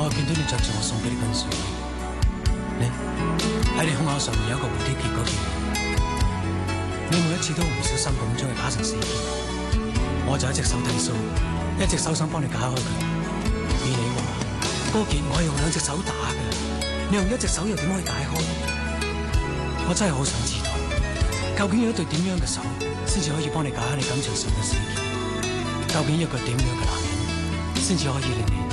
我見到你着住我送俾你嗰件睡衣，你喺你胸口上面有一個蝴蝶結嗰件，你每一次都唔小心咁將佢打成4件，我就一隻手剃鬚，一隻手想幫你解開佢。而你話嗰件我係用2隻手打嘅，你用1隻手又點可以解開？我真係好想知道，究竟有一對點樣嘅手先至可以幫你解開你感情上嘅死結？究竟一個點樣嘅男人先至可以令你